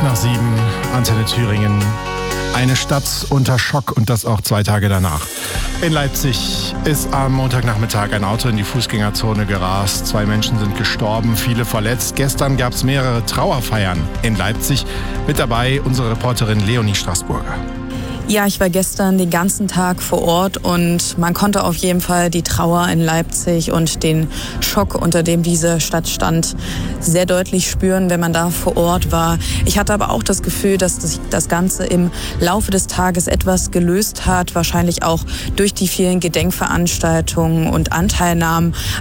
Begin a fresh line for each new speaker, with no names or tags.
5:05, Antenne Thüringen. Eine Stadt unter Schock und das auch 2 Tage danach. In Leipzig ist am Montagnachmittag ein Auto in die Fußgängerzone gerast. 2 Menschen sind gestorben, viele verletzt. Gestern gab es mehrere Trauerfeiern in Leipzig. Mit dabei unsere Reporterin Leonie Straßburger.
Ja, ich war gestern den ganzen Tag vor Ort und man konnte auf jeden Fall die Trauer in Leipzig und den Schock, unter dem diese Stadt stand, sehr deutlich spüren, wenn man da vor Ort war. Ich hatte aber auch das Gefühl, dass sich das Ganze im Laufe des Tages etwas gelöst hat, wahrscheinlich auch durch die vielen Gedenkveranstaltungen und Anteilnahmen